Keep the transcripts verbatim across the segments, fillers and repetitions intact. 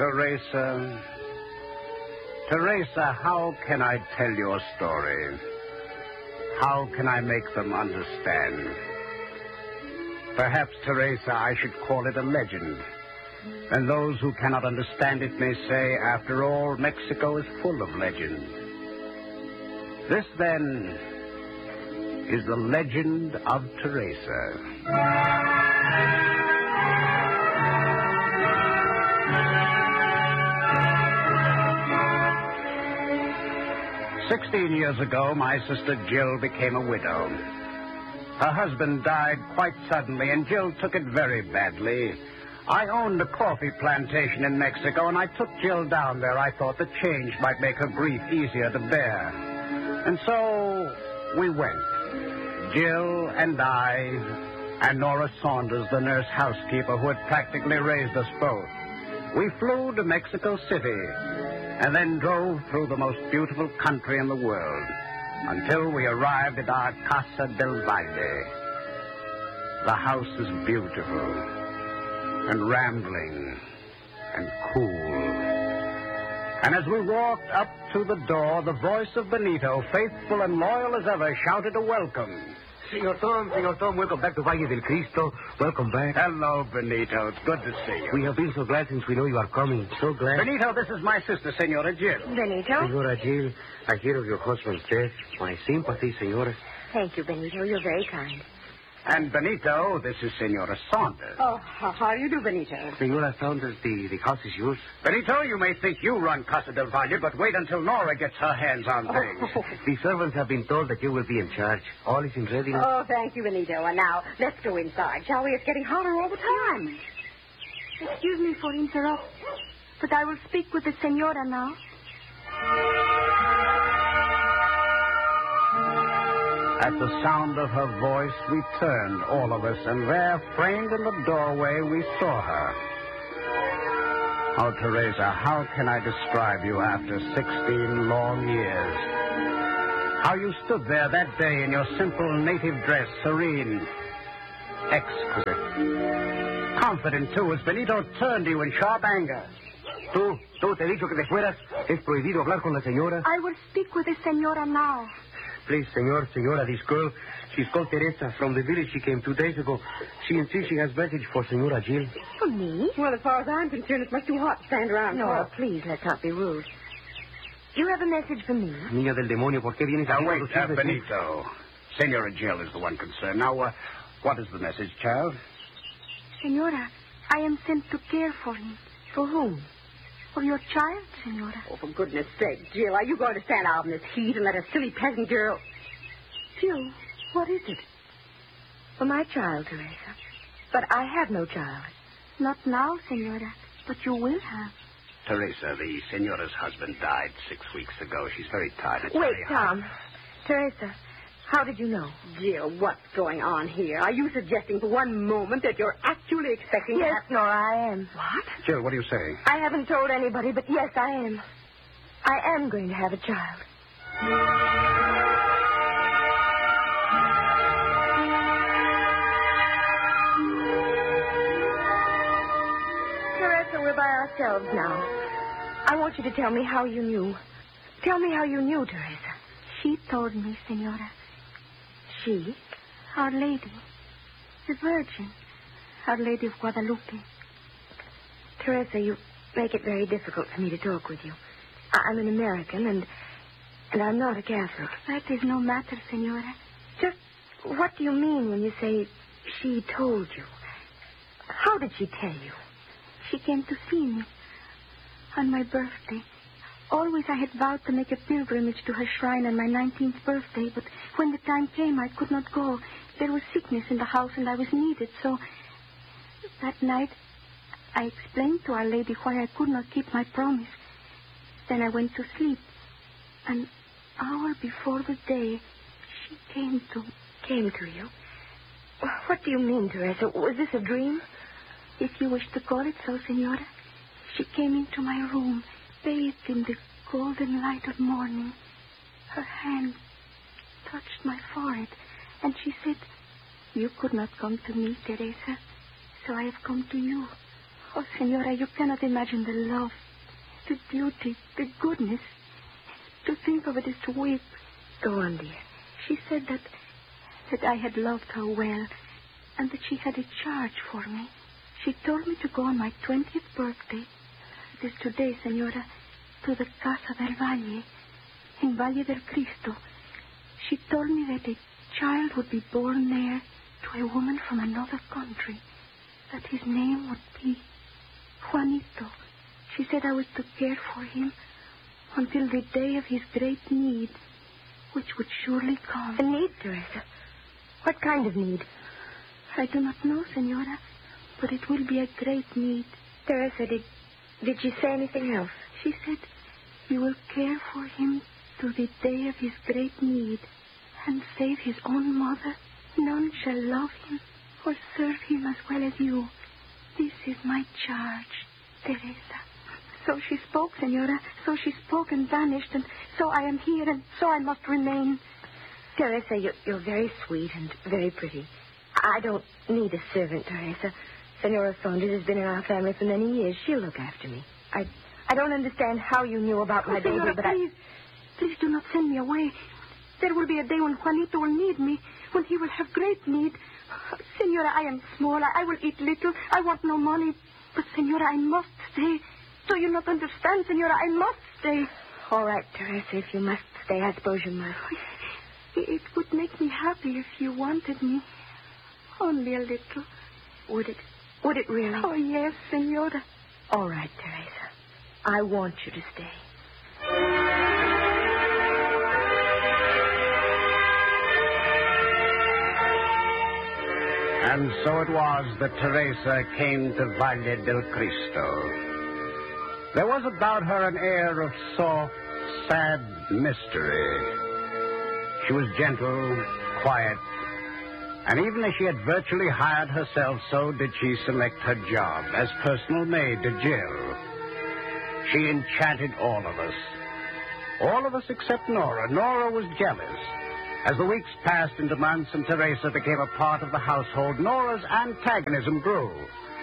Teresa, Teresa, how can I tell your story? How can I make them understand? Perhaps, Teresa, I should call it a legend. And those who cannot understand it may say, after all, Mexico is full of legends. This, then, is the legend of Teresa. Sixteen years ago, my sister Jill became a widow. Her husband died quite suddenly, and Jill took it very badly. I owned a coffee plantation in Mexico, and I took Jill down there. I thought the change might make her grief easier to bear. And so we went. Jill and I and Nora Saunders, the nurse housekeeper who had practically raised us both. We flew to Mexico City and then drove through the most beautiful country in the world until we arrived at our Casa del Valle. The house is beautiful and rambling and cool. And as we walked up to the door, the voice of Benito, faithful and loyal as ever, shouted a welcome. Senor Tom, Senor Tom, welcome back to Valle del Cristo. Welcome back. Hello, Benito. It's good to see you. We have been so glad since we know you are coming. So glad. Benito, this is my sister, Senora Jill. Benito? Senora Jill, I hear of your husband's death. My sympathy, Senora. Thank you, Benito. You're very kind. And Benito, this is Senora Saunders. Oh, how, how do you do, Benito? Senora Saunders, the, the house is yours. Benito, you may think you run Casa del Valle, but wait until Nora gets her hands on things. Oh. The servants have been told that you will be in charge. All is in readiness. Oh, thank you, Benito. And now, let's go inside, shall we? It's getting hotter all the time. Excuse me for interrupt, but I will speak with the senora now. At the sound of her voice, we turned, all of us, and there, framed in the doorway, we saw her. Oh, Teresa, how can I describe you after sixteen long years? How you stood there that day in your simple native dress, serene, exquisite, confident, too, as Benito turned to you in sharp anger. Tú, tú, te he dicho que te fueras. Es prohibido hablar con la señora. I will speak with the senora now. Please, senor, senora, this girl, she's called Teresa. From the village she came two days ago. She insists she has message for Senora Jill. For me? Well, as far as I'm concerned, it's much too hot to stand around. Nora, please, let's not be rude. You have a message for me? Niña del demonio, ¿por qué vienes a... Now, wait, uh, Benito. Senora Jill is the one concerned. Now, uh, what is the message, child? Senora, I am sent to care for him. For whom? For your child, senora. Oh, for goodness sake, Jill, are you going to stand out in this heat and let a silly peasant girl... Jill, what is it? For my child, Teresa. But I have no child. Not now, senora, but you will have. Teresa, the senora's husband died six weeks ago. She's very tired. It's Wait, very hot. Tom. Teresa, how did you know? Jill, what's going on here? Are you suggesting for one moment that you're actually expecting Yes, to have... Nora, I am. What? Jill, what do you say? I haven't told anybody, but yes, I am. I am going to have a child. Teresa, we're by ourselves now. I want you to tell me how you knew. Tell me how you knew, Teresa. She told me, senora. She? Our Lady. The Virgin. Our Lady of Guadalupe. Teresa, you make it very difficult for me to talk with you. I- I'm an American, and and I'm not a Catholic. That is no matter, senora. Just what do you mean when you say she told you? How did she tell you? She came to see me on my birthday. Always I had vowed to make a pilgrimage to her shrine on my nineteenth birthday, but when the time came, I could not go. There was sickness in the house, and I was needed, so that night I explained to Our Lady why I could not keep my promise. Then I went to sleep. An hour before the day, she came to... Came to you? What do you mean, Teresa? Was this a dream? If you wish to call it so, senora. She came into my room, bathed in the golden light of morning. Her hand touched my forehead, and she said, "You could not come to me, Teresa, so I have come to you." Oh, Senora, you cannot imagine the love, the beauty, the goodness. To think of it is to weep. Go on, dear. She said that that I had loved her well and that she had a charge for me. She told me to go on my twentieth birthday. It is today, Senora, to the Casa del Valle, in Valle del Cristo. She told me that a child would be born there to a woman from another country, that his name would be Juanito. She said I was to care for him until the day of his great need, which would surely come. A need, Teresa? What kind of need? I do not know, Senora, but it will be a great need. Teresa, did, did she say anything else? She said, you will care for him to the day of his great need, and save his own mother. None shall love him or serve him as well as you. This is my charge, Teresa. So she spoke, Senora. So she spoke and vanished, and so I am here, and so I must remain. Teresa, you're, you're very sweet and very pretty. I don't need a servant, Teresa. Senora Saunders has been in our family for many years. She'll look after me. I I don't understand how you knew about my oh, baby, Senora, but please, I... please do not send me away. There will be a day when Juanito will need me, when he will have great need. Senora, I am small. I, I will eat little. I want no money. But, Senora, I must stay. Do you not understand, Senora? I must stay. All right, Teresa, if you must stay, I suppose you must. It would make me happy if you wanted me. Only a little. Would it? Would it really? Oh, yes, Senora. All right, Teresa. I want you to stay. And so it was that Teresa came to Valle del Cristo. There was about her an air of soft, sad mystery. She was gentle, quiet, and even as she had virtually hired herself, so did she select her job as personal maid to Jill. She enchanted all of us. All of us except Nora. Nora was jealous. As the weeks passed into months and Teresa became a part of the household, Nora's antagonism grew.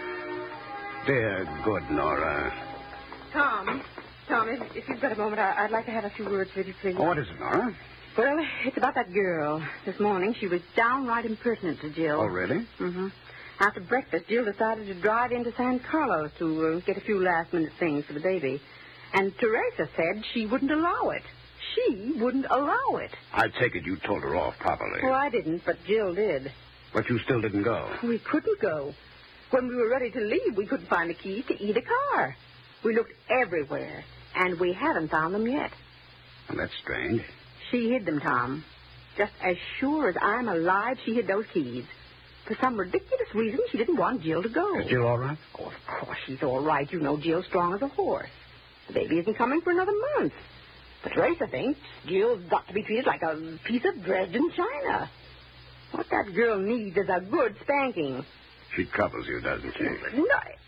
Dear, good Nora. Tom, Tom, if, if you've got a moment, I, I'd like to have a few words with you, please. Oh, what is it, Nora? Well, it's about that girl. This morning, she was downright impertinent to Jill. Oh, really? Mm-hmm. After breakfast, Jill decided to drive into San Carlos to uh, get a few last-minute things for the baby. And Teresa said she wouldn't allow it. She wouldn't allow it. I take it you told her off properly. Well, I didn't, but Jill did. But you still didn't go. We couldn't go. When we were ready to leave, we couldn't find the keys to either car. We looked everywhere, and we haven't found them yet. Well, that's strange. She hid them, Tom. Just as sure as I'm alive, she hid those keys. For some ridiculous reason, she didn't want Jill to go. Is Jill all right? Oh, of course she's all right. You know Jill's strong as a horse. The baby isn't coming for another month. But Teresa thinks Jill's got to be treated like a piece of Dresden china. What that girl needs is a good spanking. She troubles you, doesn't she? No.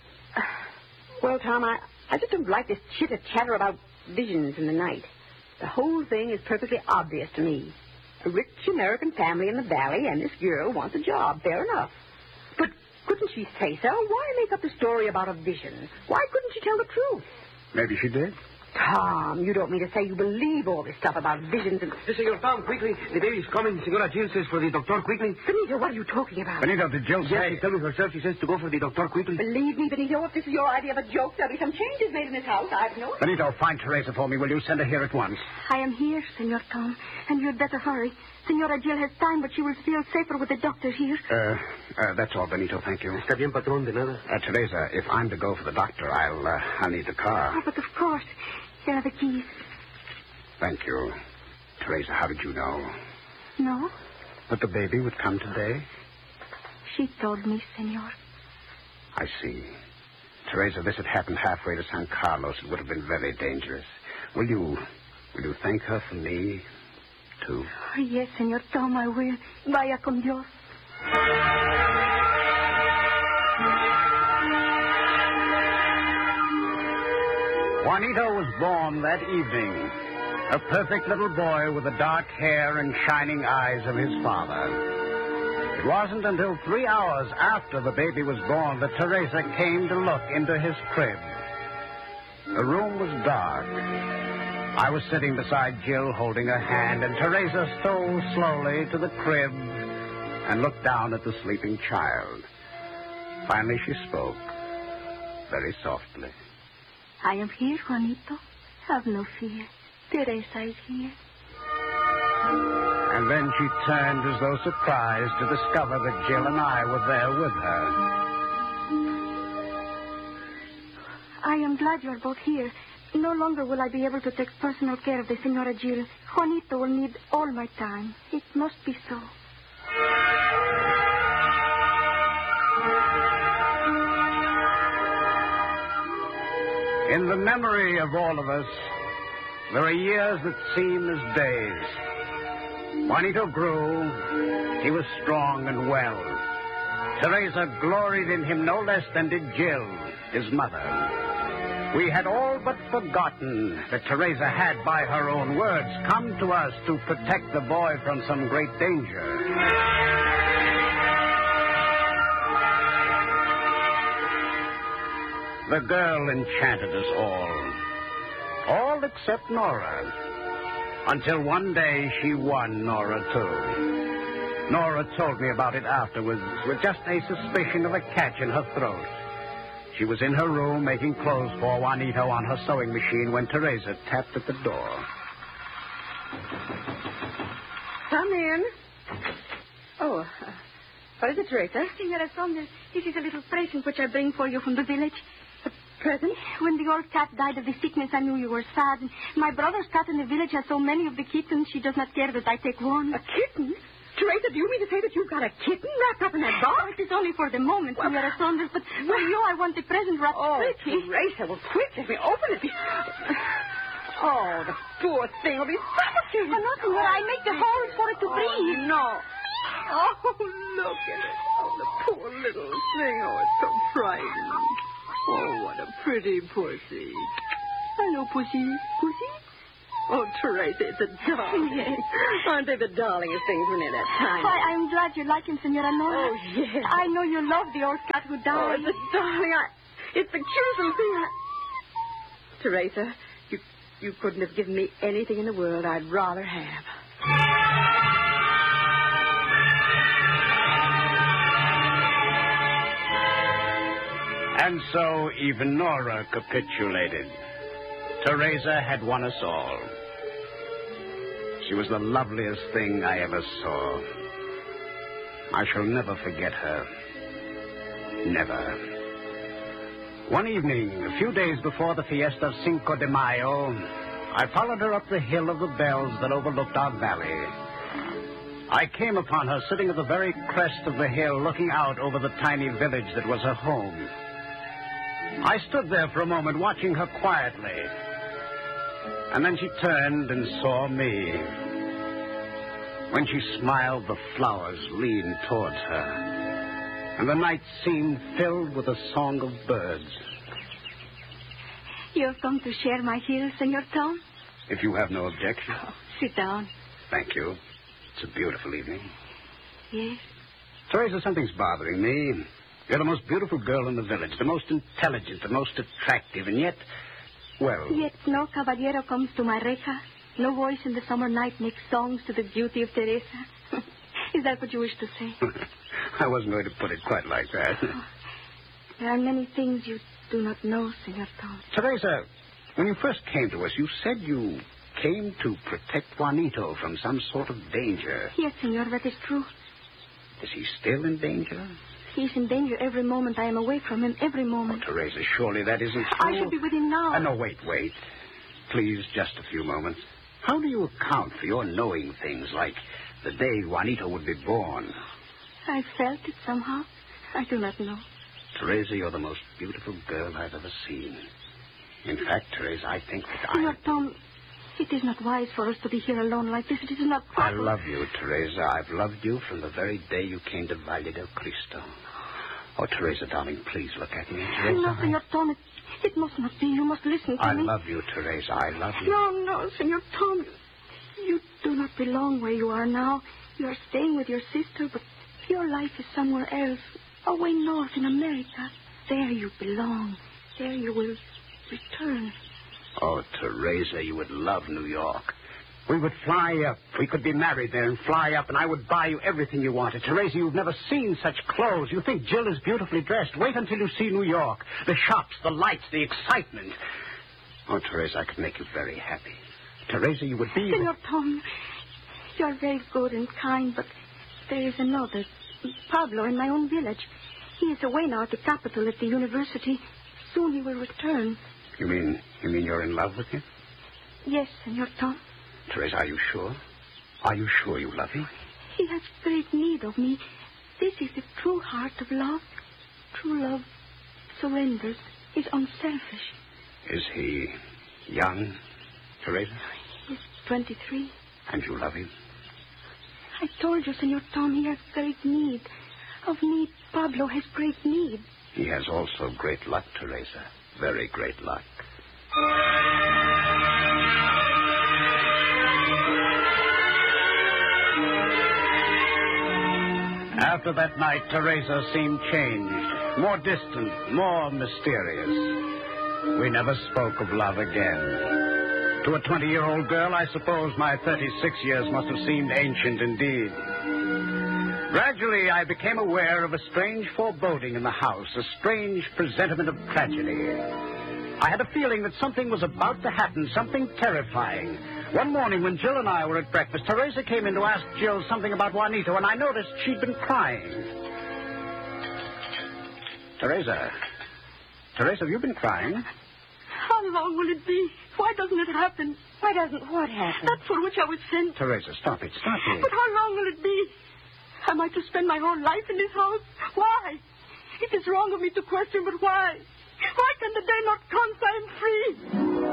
Well, Tom, I, I just don't like this chitter-chatter about visions in the night. The whole thing is perfectly obvious to me. A rich American family in the valley, and this girl wants a job. Fair enough. But couldn't she say so? Why make up a story about a vision? Why couldn't she tell the truth? Maybe she did. Tom, you don't mean to say you believe all this stuff about visions and... Senor Tom, quickly. The baby's coming. Senora Jill says for the doctor, quickly. Benito, what are you talking about? Benito, did Jill Yes, say... she told me herself. She says to go for the doctor, quickly. Believe me, Benito, if this is your idea of a joke, there'll be some changes made in this house. I've no... Benito, find Teresa for me, will you? Send her here at once. I am here, Senor Tom, and you'd better hurry. Senora Jill has time, but she will feel safer with the doctor here. Uh, uh, that's all, Benito, thank you. Está bien, patrón, de nada. Uh, Teresa, if I'm to go for the doctor, I'll, uh, I'll need the car. Oh, but of course. Here are the keys. Thank you. Teresa, how did you know? No? That the baby would come today? She told me, Senor. I see. Teresa, this had happened halfway to San Carlos. It would have been very dangerous. Will you, will you thank her for me, too? Oh, yes, Senor Tom, I will. Vaya con Dios. Juanito was born that evening. A perfect little boy with the dark hair and shining eyes of his father. It wasn't until three hours after the baby was born that Teresa came to look into his crib. The room was dark. I was sitting beside Jill holding her hand, and Teresa stole slowly to the crib and looked down at the sleeping child. Finally, she spoke, very softly. I am here, Juanito. Have no fear. Teresa is here. And then she turned as though surprised to discover that Jill and I were there with her. I am glad you're both here. No longer will I be able to take personal care of the Senora Jill. Juanito will need all my time. It must be so. In the memory of all of us, there are years that seem as days. Juanito grew. He was strong and well. Teresa gloried in him no less than did Jill, his mother. We had all but forgotten that Teresa had, by her own words, come to us to protect the boy from some great danger. The girl enchanted us all. All except Nora. Until one day she won Nora, too. Nora told me about it afterwards with just a suspicion of a catch in her throat. She was in her room making clothes for Juanito on her sewing machine when Teresa tapped at the door. Come in. Oh, uh, what is it, Teresa? Senora Saunders, this is a little present which I bring for you from the village. A present? When the old cat died of the sickness, I knew you were sad. And my brother's cat in the village has so many of the kittens, she does not care that I take one. A kitten? Teresa, do you mean to say that you've got a kitten wrapped up in that box? Oh, it is only for the moment, well, Senora Saunders, but for you I want the present wrapped oh, quickly. Teresa, well, quick, let me open it. Oh, the poor thing will be suffocating. Oh, no, Senora, I make the holes for it to oh, breathe. no. Oh, look at it. Oh, the poor little thing. Oh, it's so frightened. Oh, what a pretty pussy. Hello, pussy. Pussy? Oh, Teresa, it's a doll. Yes. Aren't they the darlingest things when they're that tiny? I, I'm glad you like him, Senora Nora. Oh, yes. I know you love the old cat who Oh, died. it's a darling. I, it's the cutest little thing I... Teresa, you, you couldn't have given me anything in the world I'd rather have. And so even Nora capitulated. Teresa had won us all. She was the loveliest thing I ever saw. I shall never forget her. Never. One evening, a few days before the fiesta of Cinco de Mayo, I followed her up the hill of the bells that overlooked our valley. I came upon her sitting at the very crest of the hill, looking out over the tiny village that was her home. I stood there for a moment, watching her quietly. And then she turned and saw me. When she smiled, the flowers leaned towards her, and the night seemed filled with a song of birds. You have come to share my hill, Senor Tom? If you have no objection. Oh, sit down. Thank you. It's a beautiful evening. Yes? Teresa, something's bothering me. You're the most beautiful girl in the village, the most intelligent, the most attractive, and yet, well... Yet no caballero comes to my reja. No voice in the summer night makes songs to the beauty of Teresa. Is that what you wish to say? I wasn't going to put it quite like that. Oh, there are many things you do not know, Senor Tom. Teresa, when you first came to us, you said you came to protect Juanito from some sort of danger. Yes, Senor, that is true. Is he still in danger? He is in danger every moment I am away from him, every moment. Oh, Teresa, surely that isn't true. I should be with him now. Uh, no, wait, wait. Please, just a few moments. How do you account for your knowing things like the day Juanito would be born? I felt it somehow. I do not know. Teresa, you're the most beautiful girl I've ever seen. In fact, Teresa, I think that I... Senor Tom, it is not wise for us to be here alone like this. It is not proper. I love you, Teresa. I've loved you from the very day you came to Valle del Cristo. Oh, Teresa, darling, please look at me. Teresa, No, Senor Tom, it, it must not be. You must listen to I me. love you, Teresa. I love you. No, no, Senor Tom. You do not belong where you are now. You are staying with your sister, but Your life is somewhere else, away north in America. There you belong. There you will return. Oh, Teresa, you would love New York. We would fly up. We could be married there and fly up, and I would buy you everything you wanted. Teresa, you've never seen such clothes. You think Jill is beautifully dressed. Wait until you see New York. The shops, the lights, the excitement. Oh, Teresa, I could make you very happy. Teresa, you would be... Senor Tom, you're very good and kind, but there is another, Pablo, in my own village. He is away now at the capital at the university. Soon he will return. You mean, you mean you're in love with him? Yes, Senor Tom. Teresa, are you sure? Are you sure you love him? He has great need of me. This is the true heart of love. True love surrenders, is unselfish. Is he young, Teresa? He's twenty-three. And you love him? I told you, Senor Tom, he has great need. Of me, Pablo has great need. He has also great luck, Teresa. Very great luck. After that night, Teresa seemed changed, more distant, more mysterious. We never spoke of love again. To a twenty-year-old girl, I suppose my thirty-six years must have seemed ancient indeed. Gradually, I became aware of a strange foreboding in the house, a strange presentiment of tragedy. I had a feeling that something was about to happen, something terrifying. One morning when Jill and I were at breakfast, Teresa came in to ask Jill something about Juanito, and I noticed she'd been crying. Teresa. Teresa, have you been crying? How long will it be? Why doesn't it happen? Why doesn't what happen? That for which I was sent. Teresa, stop it. Stop it. But how long will it be? Am I to spend my whole life in this house? Why? It is wrong of me to question, but why? Why can the day not come so I am free?